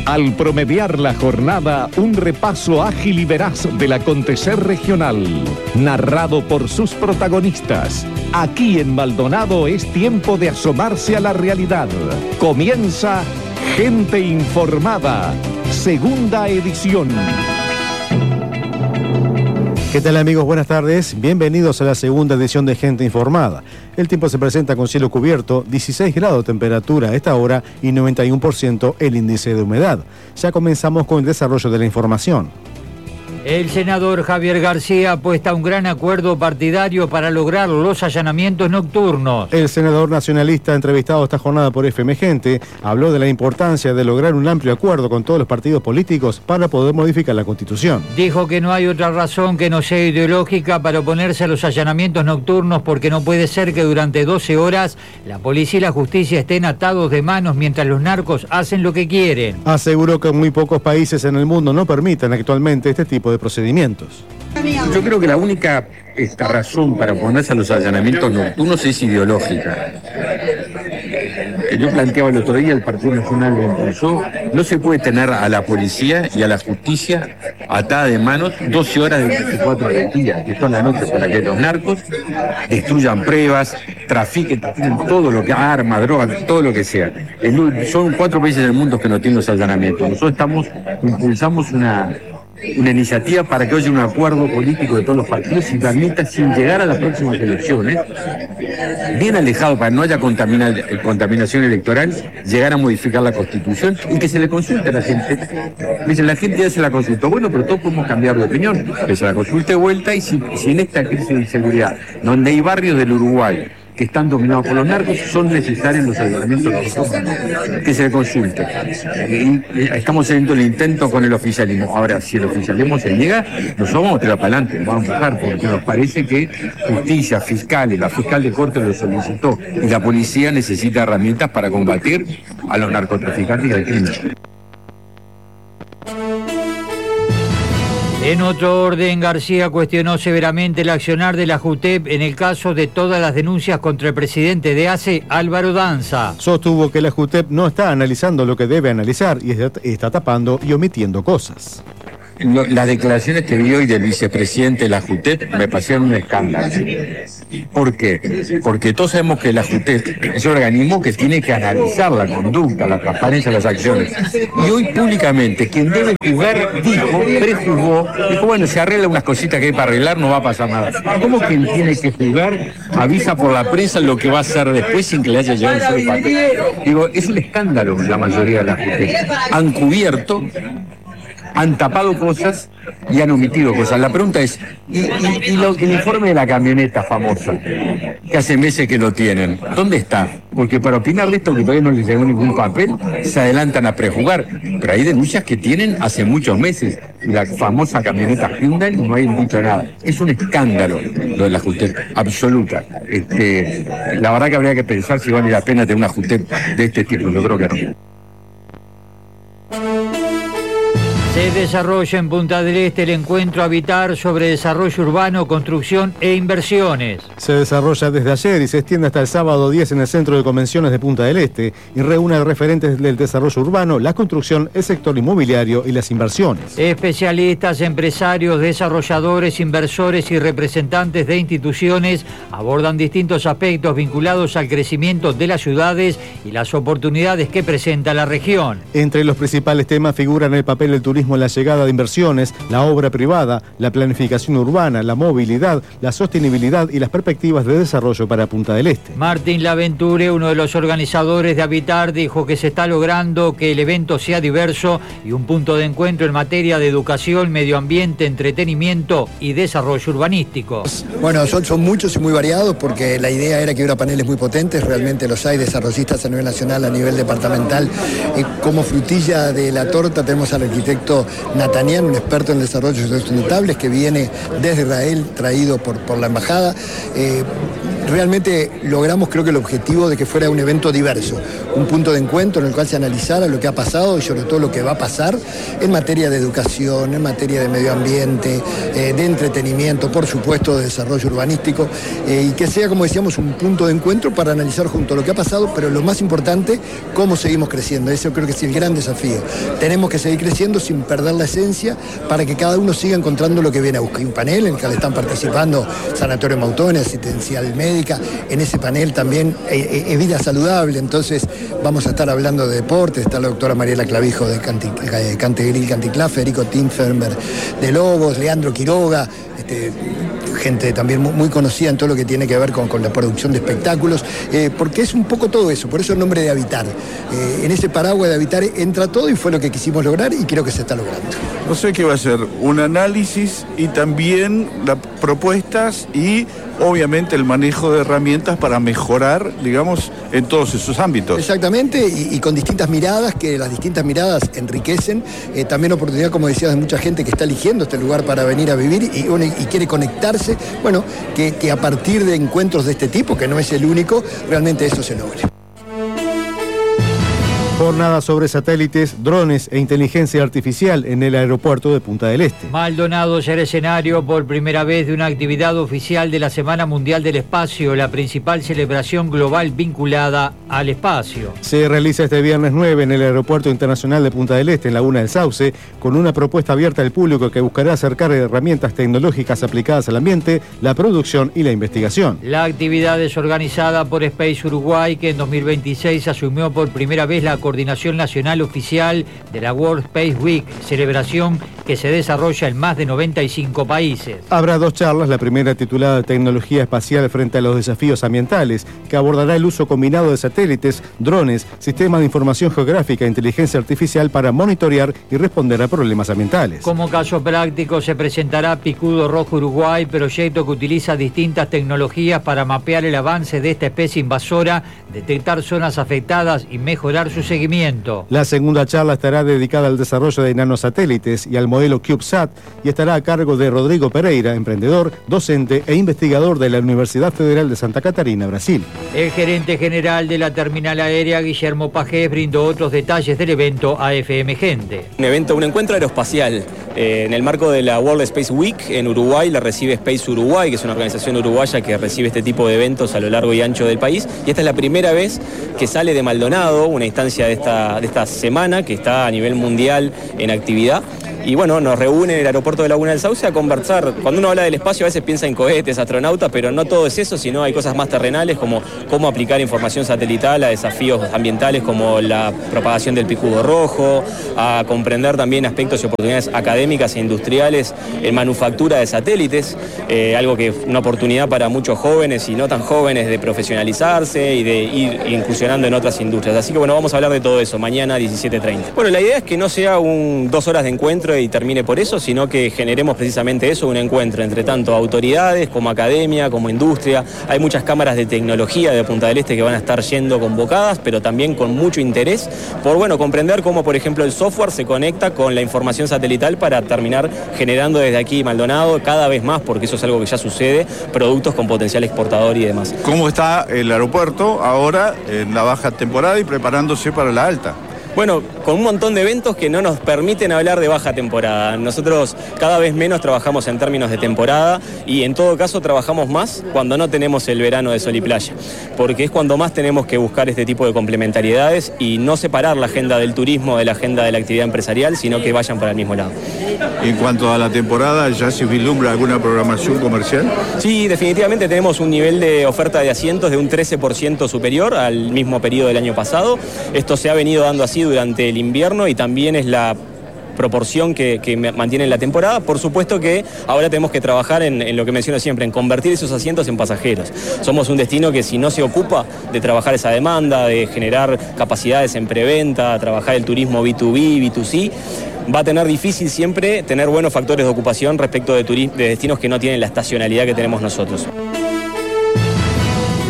Al promediar la jornada, un repaso ágil y veraz del acontecer regional, narrado por sus protagonistas. Aquí en Maldonado es tiempo de asomarse a la realidad. Comienza Gente Informada, segunda edición. ¿Qué tal, amigos? Buenas tardes. Bienvenidos a la segunda edición de Gente Informada. El tiempo se presenta con cielo cubierto, 16 grados de temperatura a esta hora y 91% el índice de humedad. Ya comenzamos con el desarrollo de la información. El senador Javier García apuesta un gran acuerdo partidario para lograr los allanamientos nocturnos. El senador nacionalista entrevistado esta jornada por FM Gente habló de la importancia de lograr un amplio acuerdo con todos los partidos políticos para poder modificar la Constitución. Dijo que no hay otra razón que no sea ideológica para oponerse a los allanamientos nocturnos, porque no puede ser que durante 12 horas la policía y la justicia estén atados de manos mientras los narcos hacen lo que quieren. Aseguró que muy pocos países en el mundo no permiten actualmente este tipo de procedimientos. Yo creo que la única razón para oponerse a los allanamientos nocturnos es ideológica. Yo planteaba el otro día, el Partido Nacional lo impulsó, no se puede tener a la policía y a la justicia atada de manos 12 horas de 24 días, que son las noches, para que los narcos destruyan pruebas, trafiquen todo lo que arma, drogas, todo lo que sea. Son 4 países del mundo que no tienen los allanamientos. Nosotros impulsamos una iniciativa para que haya un acuerdo político de todos los partidos y permita, sin llegar a las próximas elecciones, bien alejado para no haya contaminación electoral, llegar a modificar la Constitución y que se le consulte a la gente. Dicen, la gente ya se la consultó, bueno, pero todos podemos cambiar de opinión, que se la consulte de vuelta. Y si en esta crisis de inseguridad, donde hay barrios del Uruguay que están dominados por los narcos, son necesarios los allanamientos que se consulte. Estamos haciendo el intento con el oficialismo. Ahora, si el oficialismo se niega, nosotros vamos a tirar para adelante, vamos a empujar, porque nos parece que justicia, fiscales, la fiscal de corte lo solicitó, y la policía necesita herramientas para combatir a los narcotraficantes y al crimen. En otro orden, García cuestionó severamente el accionar de la JUTEP en el caso de todas las denuncias contra el presidente de ACE, Álvaro Danza. Sostuvo que la JUTEP no está analizando lo que debe analizar y está tapando y omitiendo cosas. Las declaraciones que vi hoy del vicepresidente de la JUTEP me parecieron un escándalo. ¿Por qué? Porque todos sabemos que la JUTEP es un organismo que tiene que analizar la conducta, la transparencia de las acciones. Y hoy públicamente quien debe juzgar prejuzgó, dijo, bueno, se arregla unas cositas que hay para arreglar, no va a pasar nada. ¿Cómo quien tiene que juzgar avisa por la prensa lo que va a hacer después sin que le haya llegado un solo papel? Digo, es un escándalo la mayoría de las JUTEP. Han cubierto, han tapado cosas y han omitido cosas. La pregunta es, el informe de la camioneta famosa, que hace meses que lo tienen, ¿dónde está? Porque para opinar de esto, que todavía no les llegó ningún papel, se adelantan a prejuzgar. Pero hay denuncias que tienen hace muchos meses. La famosa camioneta Hyundai, no hay dicho nada. Es un escándalo lo de la JUTEP, absoluta. La verdad que habría que pensar si vale la pena tener una JUTEP de este tipo. Yo creo que no. Se desarrolla en Punta del Este el encuentro Habitar sobre desarrollo urbano, construcción e inversiones. Se desarrolla desde ayer y se extiende hasta el sábado 10 en el Centro de Convenciones de Punta del Este y reúne a referentes del desarrollo urbano, la construcción, el sector inmobiliario y las inversiones. Especialistas, empresarios, desarrolladores, inversores y representantes de instituciones abordan distintos aspectos vinculados al crecimiento de las ciudades y las oportunidades que presenta la región. Entre los principales temas figuran el papel del turismo en la llegada de inversiones, la obra privada, la planificación urbana, la movilidad, la sostenibilidad y las perspectivas de desarrollo para Punta del Este. Martín Laventure, uno de los organizadores de Habitar, dijo que se está logrando que el evento sea diverso y un punto de encuentro en materia de educación, medio ambiente, entretenimiento y desarrollo urbanístico. Bueno, son muchos y muy variados, porque la idea era que hubiera paneles muy potentes, realmente los hay, desarrollistas a nivel nacional, a nivel departamental. Como frutilla de la torta tenemos al arquitecto Roberto Natanian, un experto en desarrollo sustentables que viene desde Israel, traído por la embajada. Realmente logramos, creo que el objetivo de que fuera un evento diverso, un punto de encuentro en el cual se analizara lo que ha pasado y sobre todo lo que va a pasar en materia de educación, en materia de medio ambiente, de entretenimiento, por supuesto de desarrollo urbanístico, y que sea, como decíamos, un punto de encuentro para analizar junto lo que ha pasado, pero lo más importante, cómo seguimos creciendo. Eso creo que es el gran desafío. Tenemos que seguir creciendo sin perder la esencia para que cada uno siga encontrando lo que viene a buscar. Hay un panel en el que están participando Sanatorio Mautone, Asistencial Médica. En ese panel también es vida saludable, entonces vamos a estar hablando de deporte. Está la doctora Mariela Clavijo de Cantegril, Canticlá, Federico Tinfermer de Lobos, Leandro Quiroga, gente también muy conocida en todo lo que tiene que ver con la producción de espectáculos, porque es un poco todo eso, por eso el nombre de Habitar. En ese paraguas de Habitar entra todo y fue lo que quisimos lograr y creo que se está logrando. No sé qué va a ser, un análisis y también las propuestas y obviamente el manejo de herramientas para mejorar, digamos, en todos esos ámbitos. Exactamente, y con distintas miradas, que las distintas miradas enriquecen, también oportunidad, como decías, de mucha gente que está eligiendo este lugar para venir a vivir y quiere conectarse, bueno, que a partir de encuentros de este tipo, que no es el único, realmente eso se logre. Jornada sobre satélites, drones e inteligencia artificial en el aeropuerto de Punta del Este. Maldonado será escenario por primera vez de una actividad oficial de la Semana Mundial del Espacio, la principal celebración global vinculada al espacio. Se realiza este viernes 9 en el Aeropuerto Internacional de Punta del Este, en Laguna del Sauce, con una propuesta abierta al público que buscará acercar herramientas tecnológicas aplicadas al ambiente, la producción y la investigación. La actividad es organizada por Space Uruguay, que en 2026 asumió por primera vez la Coordinación Nacional Oficial de la World Space Week, celebración que se desarrolla en más de 95 países. Habrá dos charlas, la primera titulada Tecnología Espacial frente a los desafíos ambientales, que abordará el uso combinado de satélites, drones, sistemas de información geográfica e inteligencia artificial para monitorear y responder a problemas ambientales. Como caso práctico se presentará Picudo Rojo Uruguay, proyecto que utiliza distintas tecnologías para mapear el avance de esta especie invasora, detectar zonas afectadas y mejorar su seguimiento. La segunda charla estará dedicada al desarrollo de nanosatélites y al modelo CubeSat y estará a cargo de Rodrigo Pereira, emprendedor, docente e investigador de la Universidad Federal de Santa Catarina, Brasil. El gerente general de la terminal aérea, Guillermo Pajés, brindó otros detalles del evento a FM Gente. Un encuentro aeroespacial en el marco de la World Space Week en Uruguay. La recibe Space Uruguay, que es una organización uruguaya que recibe este tipo de eventos a lo largo y ancho del país. Y esta es la primera vez que sale de Maldonado, una instancia de esta semana que está a nivel mundial en actividad. Y bueno, nos reúne en el aeropuerto de Laguna del Sauce a conversar. Cuando uno habla del espacio a veces piensa en cohetes, astronautas, pero no todo es eso, sino hay cosas más terrenales como cómo aplicar información satelital a desafíos ambientales como la propagación del picudo rojo, a comprender también aspectos y oportunidades académicas e industriales en manufactura de satélites, algo que es una oportunidad para muchos jóvenes y no tan jóvenes de profesionalizarse y de ir incursionando en otras industrias. Así que bueno, vamos a hablar de todo eso mañana 17:30. Bueno, la idea es que no sea 2 horas de encuentro y termine por eso, sino que generemos precisamente eso, un encuentro entre tanto autoridades como academia, como industria. Hay muchas cámaras de tecnología de Punta del Este que van a estar yendo convocadas, pero también con mucho interés por, bueno, comprender cómo, por ejemplo, el software se conecta con la información satelital para terminar generando desde aquí Maldonado cada vez más, porque eso es algo que ya sucede, productos con potencial exportador y demás. ¿Cómo está el aeropuerto ahora en la baja temporada y preparándose para la alta? Bueno, con un montón de eventos que no nos permiten hablar de baja temporada. Nosotros cada vez menos trabajamos en términos de temporada y en todo caso trabajamos más cuando no tenemos el verano de sol y playa, porque es cuando más tenemos que buscar este tipo de complementariedades y no separar la agenda del turismo de la agenda de la actividad empresarial, sino que vayan para el mismo lado. En cuanto a la temporada, ¿ya se vislumbra alguna programación comercial? Sí, definitivamente tenemos un nivel de oferta de asientos de un 13% superior al mismo periodo del año pasado. Esto se ha venido dando así durante el invierno y también es la proporción que mantiene la temporada. Por supuesto que ahora tenemos que trabajar en lo que menciono siempre, en convertir esos asientos en pasajeros. Somos un destino que si no se ocupa de trabajar esa demanda, de generar capacidades en preventa, trabajar el turismo B2B, B2C, va a tener difícil siempre tener buenos factores de ocupación respecto de destinos que no tienen la estacionalidad que tenemos nosotros.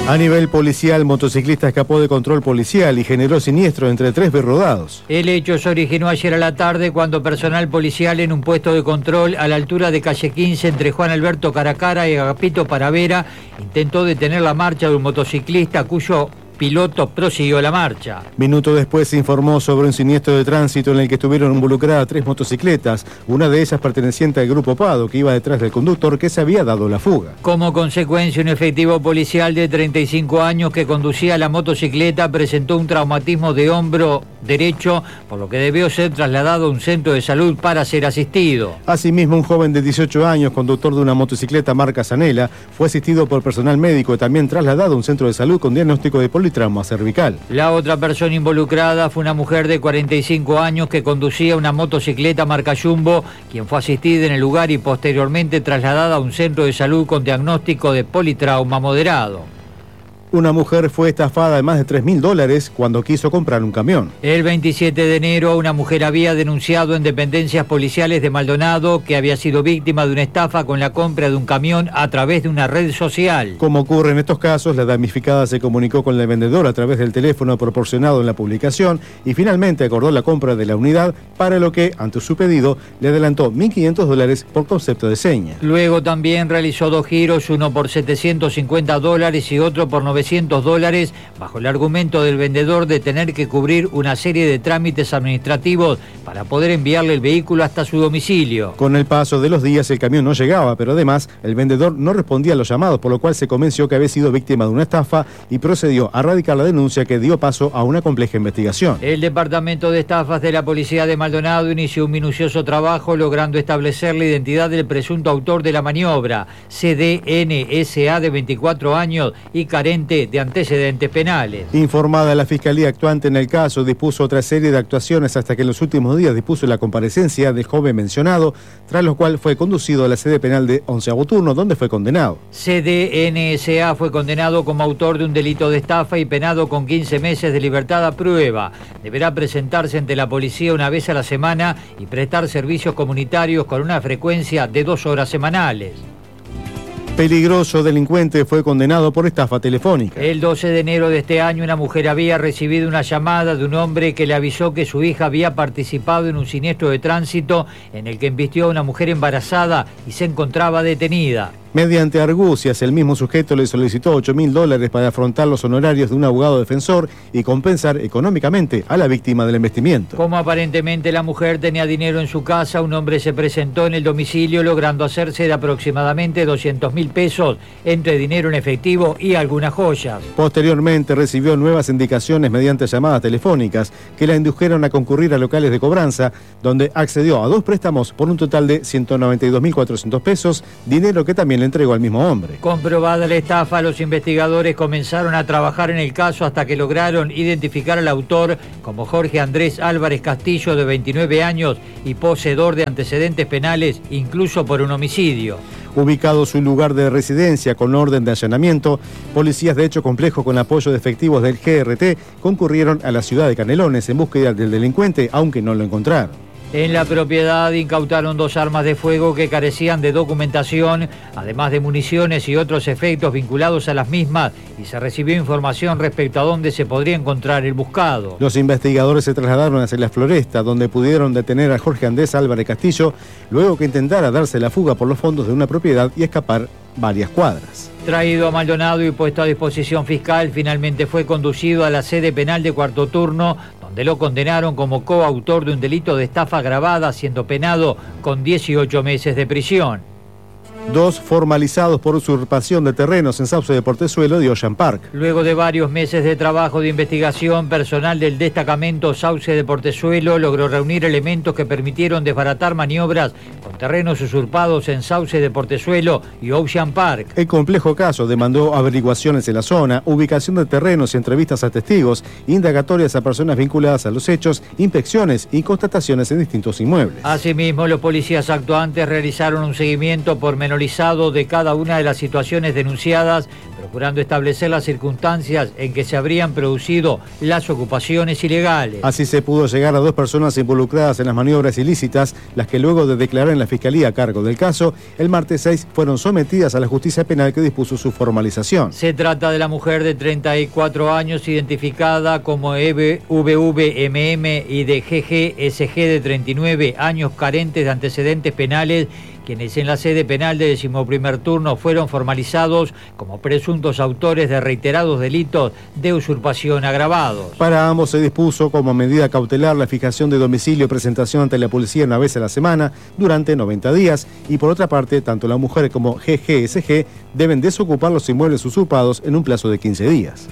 A nivel policial, motociclista escapó de control policial y generó siniestro entre 3 rodados. El hecho se originó ayer a la tarde cuando personal policial en un puesto de control a la altura de calle 15 entre Juan Alberto Caracara y Agapito Paravera intentó detener la marcha de un motociclista cuyo piloto prosiguió la marcha. Minutos después se informó sobre un siniestro de tránsito en el que estuvieron involucradas 3 motocicletas, una de ellas perteneciente al Grupo Pado, que iba detrás del conductor que se había dado la fuga. Como consecuencia, un efectivo policial de 35 años que conducía la motocicleta presentó un traumatismo de hombro derecho, por lo que debió ser trasladado a un centro de salud para ser asistido. Asimismo, un joven de 18 años, conductor de una motocicleta marca Zanela, fue asistido por personal médico y también trasladado a un centro de salud con diagnóstico de politrauma cervical. La otra persona involucrada fue una mujer de 45 años que conducía una motocicleta marca Jumbo, quien fue asistida en el lugar y posteriormente trasladada a un centro de salud con diagnóstico de politrauma moderado. Una mujer fue estafada de más de $3.000 cuando quiso comprar un camión. El 27 de enero, una mujer había denunciado en dependencias policiales de Maldonado que había sido víctima de una estafa con la compra de un camión a través de una red social. Como ocurre en estos casos, la damnificada se comunicó con el vendedor a través del teléfono proporcionado en la publicación y finalmente acordó la compra de la unidad, para lo que, ante su pedido, le adelantó $1.500 por concepto de seña. Luego también realizó 2 giros, uno por $750 y otro por $900, bajo el argumento del vendedor de tener que cubrir una serie de trámites administrativos para poder enviarle el vehículo hasta su domicilio. Con el paso de los días el camión no llegaba, pero además el vendedor no respondía a los llamados, por lo cual se convenció que había sido víctima de una estafa y procedió a radicar la denuncia, que dio paso a una compleja investigación. El Departamento de Estafas de la Policía de Maldonado inició un minucioso trabajo logrando establecer la identidad del presunto autor de la maniobra, CDNSA, de 24 años y carente de antecedentes penales. Informada la Fiscalía actuante en el caso, dispuso otra serie de actuaciones hasta que en los últimos días dispuso la comparecencia del joven mencionado, tras lo cual fue conducido a la sede penal de 11º turno, donde fue condenado. CDNSA fue condenado como autor de un delito de estafa y penado con 15 meses de libertad a prueba. Deberá presentarse ante la policía una vez a la semana y prestar servicios comunitarios con una frecuencia de 2 horas semanales. Peligroso delincuente fue condenado por estafa telefónica. El 12 de enero de este año, una mujer había recibido una llamada de un hombre que le avisó que su hija había participado en un siniestro de tránsito en el que embistió a una mujer embarazada y se encontraba detenida. Mediante argucias, el mismo sujeto le solicitó $8.000 para afrontar los honorarios de un abogado defensor y compensar económicamente a la víctima del embestimiento. Como aparentemente la mujer tenía dinero en su casa, un hombre se presentó en el domicilio logrando hacerse de aproximadamente $200.000 entre dinero en efectivo y algunas joyas. Posteriormente recibió nuevas indicaciones mediante llamadas telefónicas que la indujeron a concurrir a locales de cobranza, donde accedió a 2 préstamos por un total de $192.400, dinero que también le entregó al mismo hombre. Comprobada la estafa, los investigadores comenzaron a trabajar en el caso hasta que lograron identificar al autor como Jorge Andrés Álvarez Castillo, de 29 años y poseedor de antecedentes penales, incluso por un homicidio. Ubicado su lugar de residencia con orden de allanamiento, policías de hecho complejo con apoyo de efectivos del GRT concurrieron a la ciudad de Canelones en búsqueda del delincuente, aunque no lo encontraron. En la propiedad incautaron 2 armas de fuego que carecían de documentación, además de municiones y otros efectos vinculados a las mismas, y se recibió información respecto a dónde se podría encontrar el buscado. Los investigadores se trasladaron hacia la Floresta, donde pudieron detener a Jorge Andrés Álvarez Castillo, luego que intentara darse la fuga por los fondos de una propiedad y escapar varias cuadras. Traído a Maldonado y puesto a disposición fiscal, finalmente fue conducido a la sede penal de 4º turno, donde lo condenaron como coautor de un delito de estafa agravada, siendo penado con 18 meses de prisión. 2 formalizados por usurpación de terrenos en Sauce de Portezuelo y Ocean Park. Luego de varios meses de trabajo de investigación, personal del destacamento Sauce de Portezuelo logró reunir elementos que permitieron desbaratar maniobras con terrenos usurpados en Sauce de Portezuelo y Ocean Park. El complejo caso demandó averiguaciones en la zona, ubicación de terrenos y entrevistas a testigos, indagatorias a personas vinculadas a los hechos, inspecciones y constataciones en distintos inmuebles. Asimismo, los policías actuantes realizaron un seguimiento pormenorizado pormenorizado de cada una de las situaciones denunciadas, procurando establecer las circunstancias en que se habrían producido las ocupaciones ilegales. Así se pudo llegar a 2 personas involucradas en las maniobras ilícitas, las que luego de declarar en la Fiscalía a cargo del caso, el martes 6 fueron sometidas a la justicia penal que dispuso su formalización. Se trata de la mujer de 34 años identificada como EVVMM y de GGSG de 39 años carentes de antecedentes penales, quienes en la sede penal de 11º turno fueron formalizados como presuntos autores de reiterados delitos de usurpación agravados. Para ambos se dispuso como medida cautelar la fijación de domicilio y presentación ante la policía una vez a la semana durante 90 días y por otra parte, tanto la mujer como GGSG deben desocupar los inmuebles usurpados en un plazo de 15 días.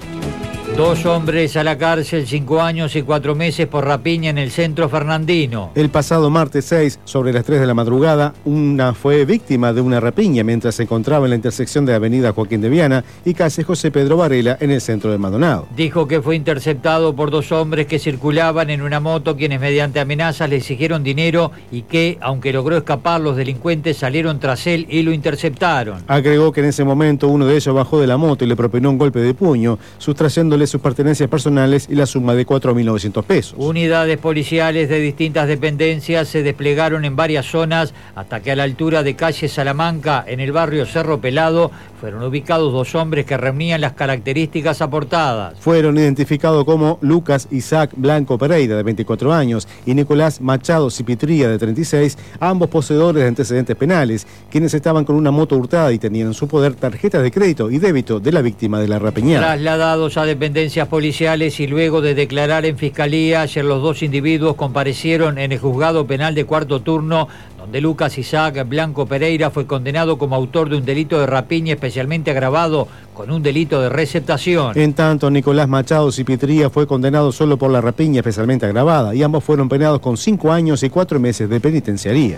2 hombres a la cárcel, 5 años y 4 meses por rapiña en el centro fernandino. El pasado martes 6, sobre las 3 de la madrugada, una fue víctima de una rapiña mientras se encontraba en la intersección de Avenida Joaquín de Viana y calle José Pedro Varela en el centro de Maldonado. Dijo que fue interceptado por 2 hombres que circulaban en una moto, quienes mediante amenazas le exigieron dinero y que, aunque logró escapar, los delincuentes salieron tras él y lo interceptaron. Agregó que en ese momento uno de ellos bajó de la moto y le propinó un golpe de puño, sustrayéndole sus pertenencias personales y la suma de 4.900 pesos. Unidades policiales de distintas dependencias se desplegaron en varias zonas hasta que a la altura de calle Salamanca, en el barrio Cerro Pelado, fueron ubicados 2 hombres que reunían las características aportadas. Fueron identificados como Lucas Isaac Blanco Pereira, de 24 años, y Nicolás Machado Cipitría, de 36, ambos poseedores de antecedentes penales, quienes estaban con una moto hurtada y tenían en su poder tarjetas de crédito y débito de la víctima de la rapiñada. Trasladados a dependencias policiales y luego de declarar en fiscalía, ayer los 2 individuos comparecieron en el juzgado penal de 4º turno, donde Lucas Isaac Blanco Pereira fue condenado como autor de un delito de rapiña especialmente agravado con un delito de receptación. En tanto, Nicolás Machado Cipitría fue condenado solo por la rapiña especialmente agravada y ambos fueron penados con 5 años y 4 meses de penitenciaría.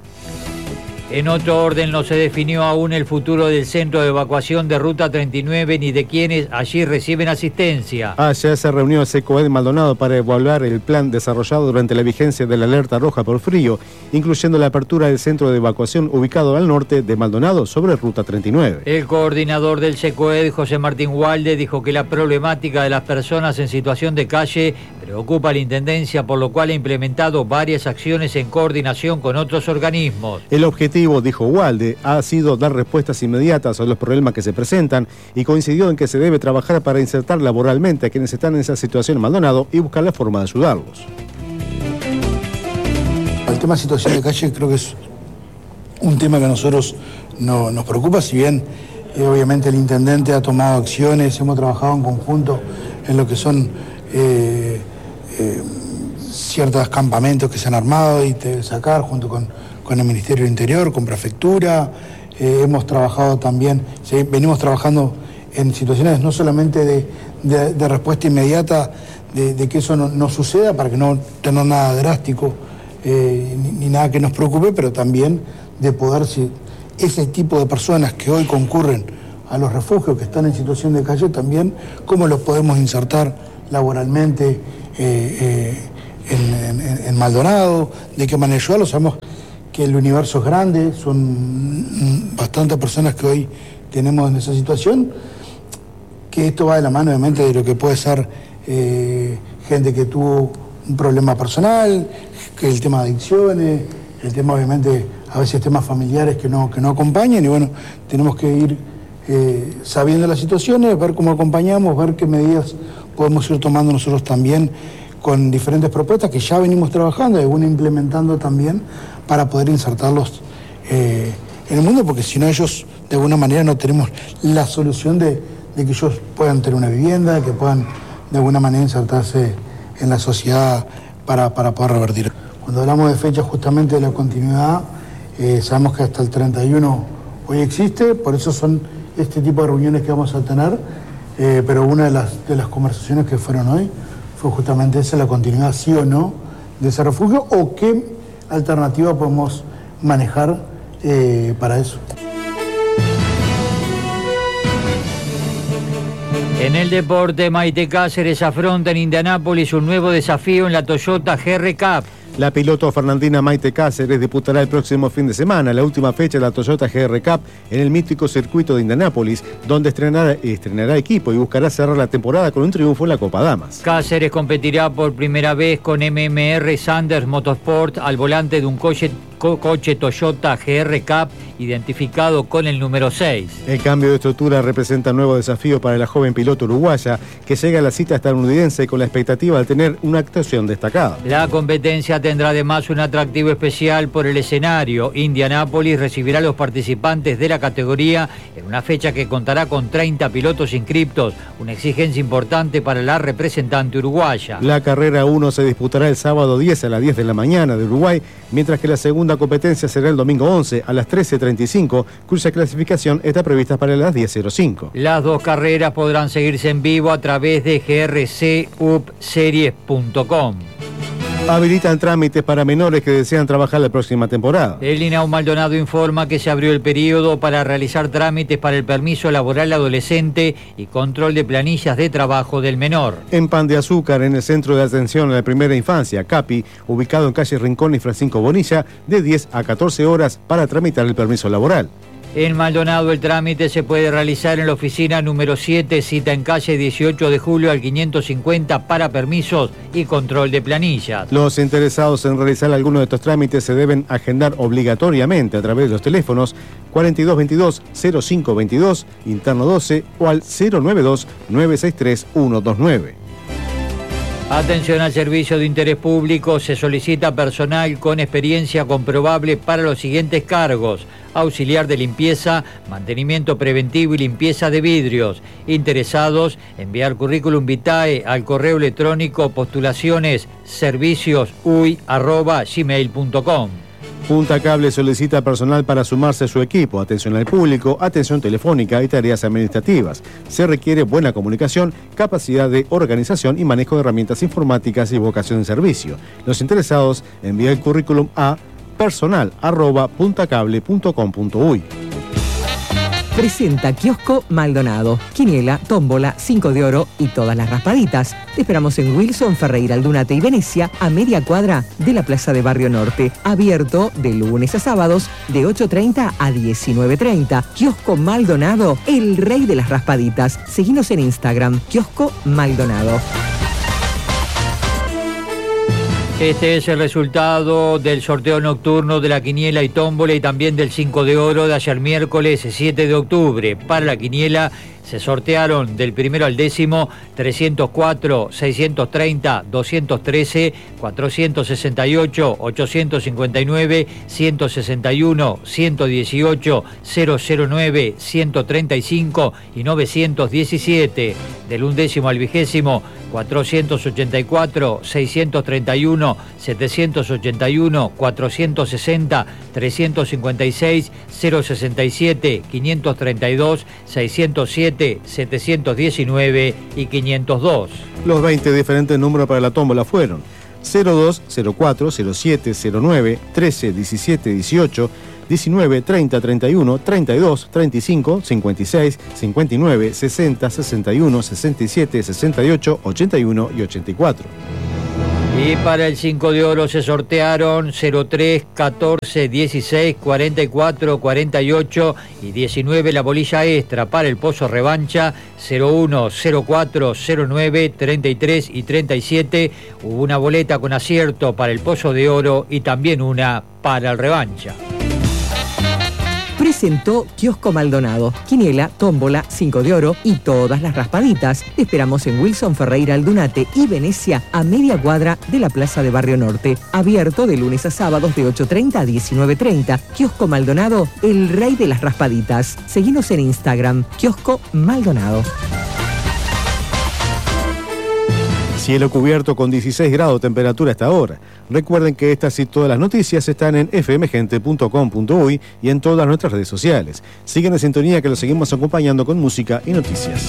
En otro orden, no se definió aún el futuro del centro de evacuación de Ruta 39 ni de quienes allí reciben asistencia. Ayer se reunió el SECOED Maldonado para evaluar el plan desarrollado durante la vigencia de la alerta roja por frío, incluyendo la apertura del centro de evacuación ubicado al norte de Maldonado sobre Ruta 39. El coordinador del SECOED, José Martín Walde, dijo que la problemática de las personas en situación de calle preocupa a la Intendencia, por lo cual ha implementado varias acciones en coordinación con otros organismos. El objetivo, dijo Walde, ha sido dar respuestas inmediatas a los problemas que se presentan y coincidió en que se debe trabajar para insertar laboralmente a quienes están en esa situación en Maldonado y buscar la forma de ayudarlos. El tema de situación de calle creo que es un tema que a nosotros nos preocupa, si bien obviamente el intendente ha tomado acciones, hemos trabajado en conjunto en lo que son ciertos campamentos que se han armado y sacar junto con el Ministerio del Interior, con Prefectura. Hemos trabajado también, venimos trabajando en situaciones no solamente de respuesta inmediata, de que eso no suceda, para que no tener nada drástico ni nada que nos preocupe, pero también de poder, si ese tipo de personas que hoy concurren a los refugios, que están en situación de calle, también cómo los podemos insertar laboralmente en Maldonado, de qué manera ayudarlos. Sabemos que el universo es grande, son bastantes personas que hoy tenemos en esa situación, que esto va de la mano obviamente de lo que puede ser gente que tuvo un problema personal, que el tema de adicciones, el tema obviamente a veces temas familiares que no acompañan, y bueno, tenemos que ir sabiendo las situaciones, ver cómo acompañamos, ver qué medidas podemos ir tomando nosotros también con diferentes propuestas que ya venimos trabajando y alguna implementando también para poder insertarlos en el mundo, porque si no ellos de alguna manera no tenemos la solución de que ellos puedan tener una vivienda, que puedan de alguna manera insertarse en la sociedad para poder revertir. Cuando hablamos de fechas justamente de la continuidad, sabemos que hasta el 31 hoy existe, por eso son este tipo de reuniones que vamos a tener, pero una de las conversaciones que fueron hoy fue justamente esa, la continuidad sí o no de ese refugio, o qué alternativa podemos manejar para eso. En el deporte, Maite Cáceres afronta en Indianápolis un nuevo desafío en la Toyota GR Cup. La piloto fernandina Maite Cáceres disputará el próximo fin de semana la última fecha de la Toyota GR Cup en el mítico circuito de Indianápolis, donde estrenará equipo y buscará cerrar la temporada con un triunfo en la Copa Damas. Cáceres competirá por primera vez con MMR Sanders Motorsport al volante de un coche Toyota GR Cup identificado con el número 6. El cambio de estructura representa un nuevo desafío para la joven piloto uruguaya que llega a la cita estadounidense con la expectativa de tener una actuación destacada. La competencia tendrá además un atractivo especial por el escenario. Indianápolis recibirá a los participantes de la categoría en una fecha que contará con 30 pilotos inscriptos, una exigencia importante para la representante uruguaya. La carrera 1 se disputará el sábado 10 a las 10 de la mañana de Uruguay, mientras que la segunda competencia será el domingo 11 a las 13:35, cuya clasificación está prevista para las 10:05. Las dos carreras podrán seguirse en vivo a través de grcupseries.com. Habilitan trámites para menores que desean trabajar la próxima temporada. El INAU Maldonado informa que se abrió el periodo para realizar trámites para el permiso laboral adolescente y control de planillas de trabajo del menor. En Pan de Azúcar, en el Centro de Atención a la Primera Infancia, CAPI, ubicado en calle Rincón y Francisco Bonilla, de 10 a 14 horas para tramitar el permiso laboral. En Maldonado el trámite se puede realizar en la oficina número 7, cita en calle 18 de julio al 550 para permisos y control de planillas. Los interesados en realizar alguno de estos trámites se deben agendar obligatoriamente a través de los teléfonos 4222-0522, interno 12 o al 092-963-129. Atención al servicio de interés público, se solicita personal con experiencia comprobable para los siguientes cargos: auxiliar de limpieza, mantenimiento preventivo y limpieza de vidrios. Interesados, enviar currículum vitae al correo electrónico postulaciones@gmail.com. Punta Cable solicita personal para sumarse a su equipo, atención al público, atención telefónica y tareas administrativas. Se requiere buena comunicación, capacidad de organización y manejo de herramientas informáticas y vocación de servicio. Los interesados envían el currículum a personal@puntacable.com.uy. Presenta Kiosco Maldonado, quiniela, tómbola, 5 de oro y todas las raspaditas. Te esperamos en Wilson, Ferreira, Aldunate y Venecia, a media cuadra de la Plaza de Barrio Norte. Abierto de lunes a sábados de 8:30 a 19:30. Kiosco Maldonado, el rey de las raspaditas. Seguinos en Instagram, Kiosco Maldonado. Este es el resultado del sorteo nocturno de la quiniela y tómbola y también del 5 de oro de ayer miércoles 7 de octubre. Para la quiniela se sortearon del primero al décimo 304, 630, 213, 468, 859, 161, 118, 009, 135 y 917. Del undécimo al vigésimo 484, 631, 781, 460, 356, 067, 532, 607, 719 y 502. Los 20 diferentes números para la tómbola fueron 02, 04, 07, 09, 13, 17, 18, 19, 30, 31, 32, 35, 56, 59, 60, 61, 67, 68, 81 y 84. Y para el 5 de oro se sortearon 03, 14, 16, 44, 48 y 19 la bolilla extra. Para el pozo revancha 01, 04, 09, 33 y 37. Hubo una boleta con acierto para el pozo de oro y también una para el revancha. Presentó Kiosco Maldonado, quiniela, tómbola, 5 de oro y todas las raspaditas. Te esperamos en Wilson, Ferreira, Aldunate y Venecia, a media cuadra de la Plaza de Barrio Norte. Abierto de lunes a sábados de 8:30 a 19:30. Kiosco Maldonado, el rey de las raspaditas. Seguinos en Instagram, Kiosco Maldonado. Cielo cubierto con 16 grados de temperatura hasta ahora. Recuerden que estas y todas las noticias están en fmgente.com.uy y en todas nuestras redes sociales. Sigan en sintonía que los seguimos acompañando con música y noticias.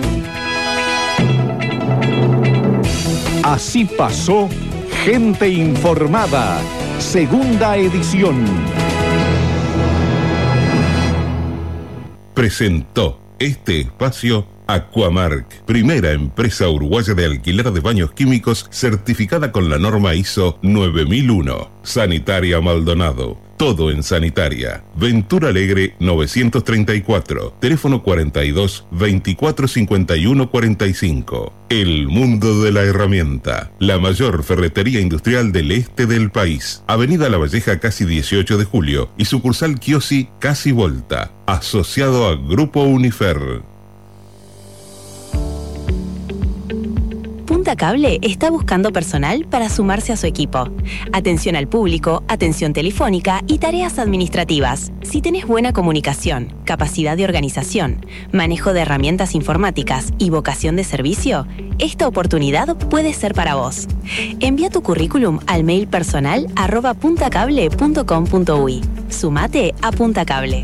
Así pasó Gente Informada, segunda edición. Presentó este espacio Aquamark, primera empresa uruguaya de alquiler de baños químicos certificada con la norma ISO 9001. Sanitaria Maldonado, todo en sanitaria. Ventura Alegre 934, teléfono 42 24 51 45. El mundo de la herramienta, la mayor ferretería industrial del este del país. Avenida La Valleja casi 18 de julio y sucursal Kiosi casi Volta, asociado a Grupo Unifer. Punta Cable está buscando personal para sumarse a su equipo. Atención al público, atención telefónica y tareas administrativas. Si tenés buena comunicación, capacidad de organización, manejo de herramientas informáticas y vocación de servicio, esta oportunidad puede ser para vos. Envía tu currículum al mail personal @puntacable.com.uy. Sumate a Punta Cable.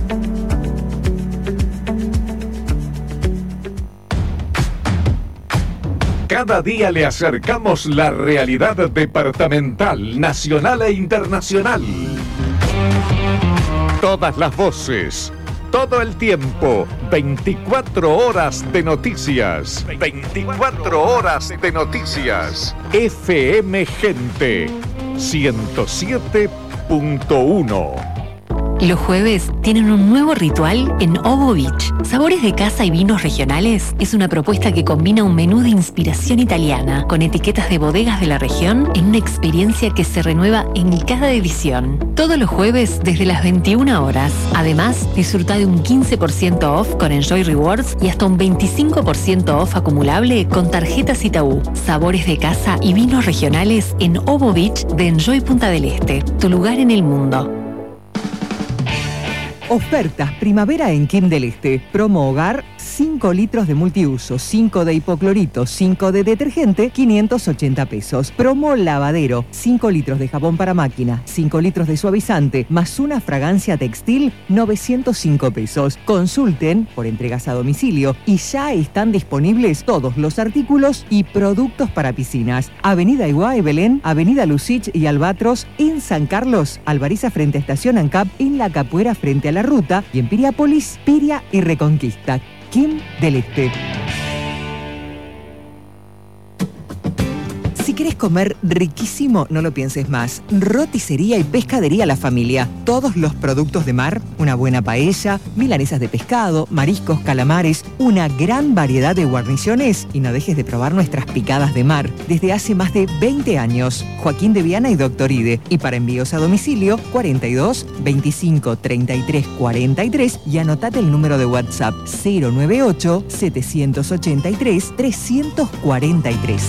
Cada día le acercamos la realidad departamental, nacional e internacional. Todas las voces, todo el tiempo, 24 horas de noticias. 24 horas de noticias. FM Gente 107.1. Los jueves tienen un nuevo ritual en Ovo Beach. Sabores de casa y vinos regionales es una propuesta que combina un menú de inspiración italiana con etiquetas de bodegas de la región en una experiencia que se renueva en cada edición. Todos los jueves desde las 21 horas. Además, disfruta de un 15% off con Enjoy Rewards y hasta un 25% off acumulable con tarjetas Itaú. Sabores de casa y vinos regionales en Ovo Beach de Enjoy Punta del Este. Tu lugar en el mundo. Ofertas primavera en Kim del Este. Promo hogar, 5 litros de multiuso, 5 de hipoclorito, 5 de detergente, 580 pesos. Promo lavadero, 5 litros de jabón para máquina, 5 litros de suavizante, más una fragancia textil, 905 pesos. Consulten por entregas a domicilio y ya están disponibles todos los artículos y productos para piscinas. Avenida Iguay, Belén, Avenida Lucich y Albatros, en San Carlos, Alvariza frente a Estación ANCAP, en La Capuera frente a la Ruta y en Piriápolis, Piria y Reconquista. Kim del Este. Si querés comer riquísimo, no lo pienses más. Roticería y pescadería La Familia. Todos los productos de mar, una buena paella, milanesas de pescado, mariscos, calamares, una gran variedad de guarniciones y no dejes de probar nuestras picadas de mar. Desde hace más de 20 años. Joaquín de Viana y Doctor Ide. Y para envíos a domicilio, 42 25 33 43 y anotate el número de WhatsApp 098 783 343.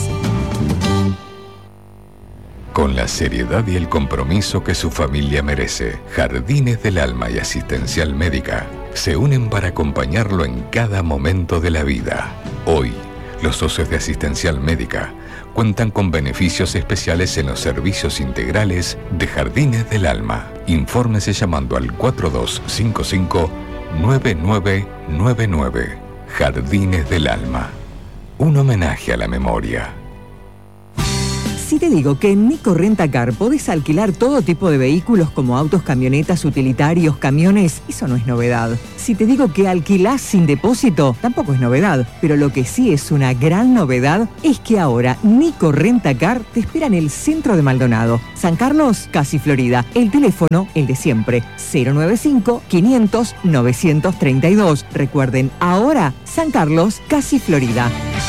Con la seriedad y el compromiso que su familia merece, Jardines del Alma y Asistencial Médica se unen para acompañarlo en cada momento de la vida. Hoy, los socios de Asistencial Médica cuentan con beneficios especiales en los servicios integrales de Jardines del Alma. Infórmese llamando al 4255-9999. Jardines del Alma. Un homenaje a la memoria. Si te digo que en Nico Renta Car podés alquilar todo tipo de vehículos como autos, camionetas, utilitarios, camiones, eso no es novedad. Si te digo que alquilás sin depósito, tampoco es novedad. Pero lo que sí es una gran novedad es que ahora Nico Renta Car te espera en el centro de Maldonado. San Carlos, casi Florida. El teléfono, el de siempre, 095-500-932. Recuerden, ahora San Carlos, casi Florida.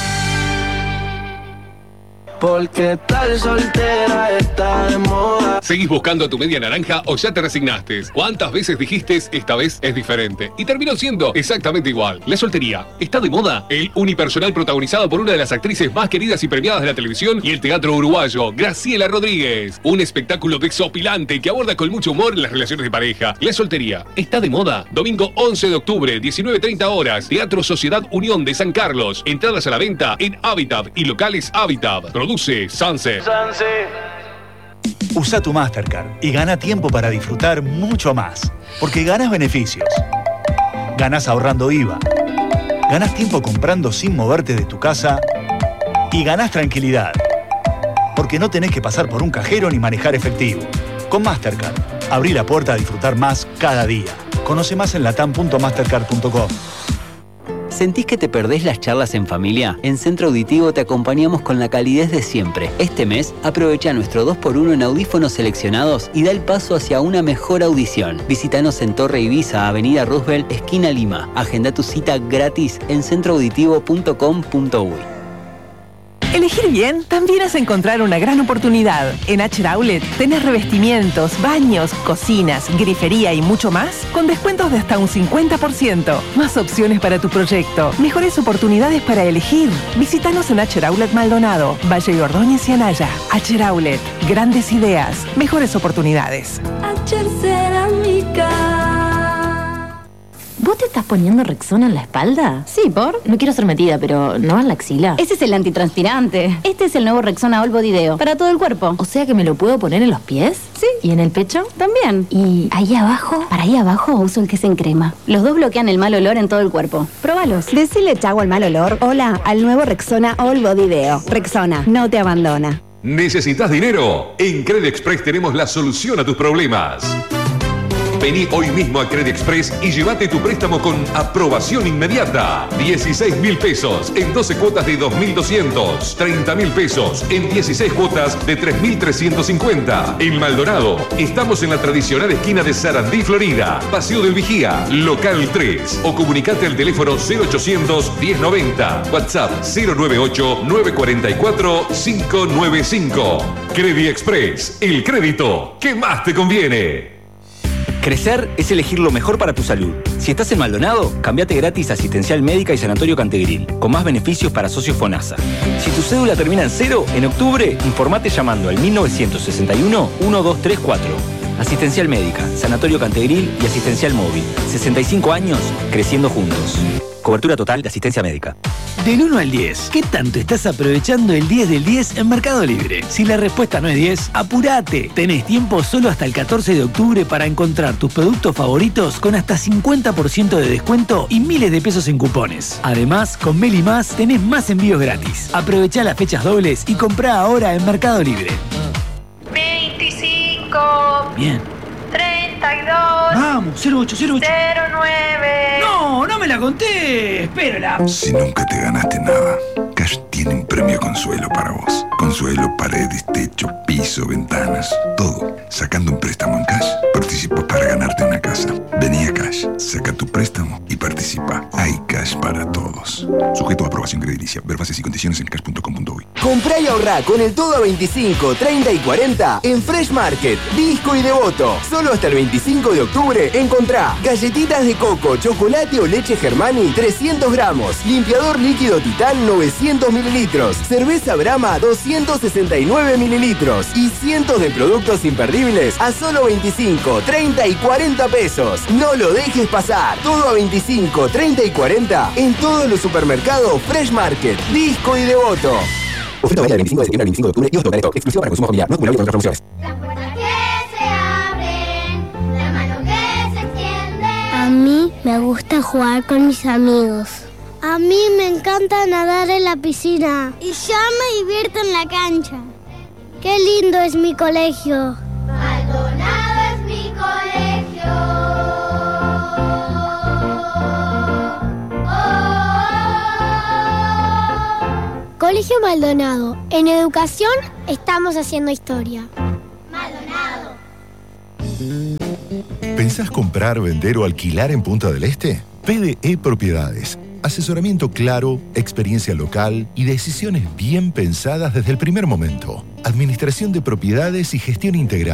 Porque tal soltera está de moda. ¿Seguís buscando tu media naranja o ya te resignaste? ¿Cuántas veces dijiste esta vez es diferente? Y terminó siendo exactamente igual. La soltería está de moda. El unipersonal protagonizado por una de las actrices más queridas y premiadas de la televisión y el teatro uruguayo, Graciela Rodríguez. Un espectáculo desopilante que aborda con mucho humor las relaciones de pareja. La soltería está de moda. Domingo 11 de octubre, 19:30 horas. Teatro Sociedad Unión de San Carlos. Entradas a la venta en Habitat y locales Habitat. Produce Sunset. Usa tu Mastercard y gana tiempo para disfrutar mucho más. Porque ganas beneficios. Ganas ahorrando IVA. Ganas tiempo comprando sin moverte de tu casa. Y ganas tranquilidad. Porque no tenés que pasar por un cajero ni manejar efectivo. Con Mastercard, abrí la puerta a disfrutar más cada día. Conoce más en latam.mastercard.com. ¿Sentís que te perdés las charlas en familia? En Centro Auditivo te acompañamos con la calidez de siempre. Este mes, aprovecha nuestro 2x1 en audífonos seleccionados y da el paso hacia una mejor audición. Visítanos en Torre Ibiza, Avenida Roosevelt, esquina Lima. Agenda tu cita gratis en centroauditivo.com.uy. Elegir bien también es encontrar una gran oportunidad. En Acher Outlet tenés revestimientos, baños, cocinas, grifería y mucho más con descuentos de hasta un 50%. Más opciones para tu proyecto. Mejores oportunidades para elegir. Visítanos en Acher Outlet Maldonado, Valle Ordóñez y Anaya. Acher Outlet. Grandes ideas. Mejores oportunidades. Acher Cerámica. ¿Vos te estás poniendo Rexona en la espalda? Sí, ¿por? No quiero ser metida, pero ¿no en la axila? Ese es el antitranspirante. Este es el nuevo Rexona All Body Deo. Para todo el cuerpo. O sea que me lo puedo poner en los pies. Sí. ¿Y en el pecho? También. ¿Y ahí abajo? Para ahí abajo uso el que es en crema. Los dos bloquean el mal olor en todo el cuerpo. Próbalos. Decile chau al mal olor. Hola al nuevo Rexona All Body Deo. Rexona, no te abandona. ¿Necesitas dinero? En Credit Express tenemos la solución a tus problemas. Vení hoy mismo a Credit Express y llévate tu préstamo con aprobación inmediata. 16.000 pesos en 12 cuotas de 2.200. 30.000 pesos en 16 cuotas de 3.350. En Maldonado, estamos en la tradicional esquina de Sarandí, Florida. Paseo del Vigía, local 3. O comunicate al teléfono 0800 1090. WhatsApp 098 944 595. Credit Express, el crédito que más te conviene. Crecer es elegir lo mejor para tu salud. Si estás en Maldonado, cambiate gratis a Asistencial Médica y Sanatorio Cantegril, con más beneficios para socios FONASA. Si tu cédula termina en 0, en octubre, informate llamando al 1961-1234. Asistencial Médica, Sanatorio Cantegril y Asistencial Móvil. 65 años, creciendo juntos. Cobertura total de asistencia médica. Del 1 al 10, ¿qué tanto estás aprovechando el 10 del 10 en Mercado Libre? Si la respuesta no es 10, ¡apurate! Tenés tiempo solo hasta el 14 de octubre para encontrar tus productos favoritos con hasta 50% de descuento y miles de pesos en cupones. Además, con Meli Más tenés más envíos gratis. Aprovechá las fechas dobles y comprá ahora en Mercado Libre. 25. Bien. 32. Vamos, 0808. 09. No, no me la conté. Espérala. Si nunca te ganaste nada, Cash tiene un premio Consuelo para vos. Consuelo, paredes, techo, piso, ventanas, todo. Sacando un préstamo en Cash, participas para ganarte una casa. Vení a Cash, saca tu préstamo y participa. Hay Cash para todos. Sujeto a aprobación crediticia. Ver bases y condiciones en cash.com.uy. Comprá y ahorrá con el todo a 25, 30 y 40 en Fresh Market, Disco y Devoto. Solo hasta el 25 de octubre encontrá galletitas de coco, chocolate o leche Germani 300 gramos, limpiador líquido Titán 900 mililitros, cerveza Brahma 269 mililitros y cientos de productos imperdibles a solo 25, 30 y 40 pesos. No lo dejes pasar. Todo a 25, 30 y 40 en todos los supermercados Fresh Market, Disco y Devoto. Oferta válida del 25 de septiembre al 25 de octubre y otro stock. Exclusivo para consumo familiar. No acumulable con otras promociones. A mí me gusta jugar con mis amigos. A mí me encanta nadar en la piscina. Y yo me divierto en la cancha. ¡Qué lindo es mi colegio! Maldonado es mi colegio. Colegio Maldonado. En educación estamos haciendo historia. Maldonado. ¿Pensás comprar, vender o alquilar en Punta del Este? PDE Propiedades. Asesoramiento claro, experiencia local y decisiones bien pensadas desde el primer momento. Administración de propiedades y gestión integral.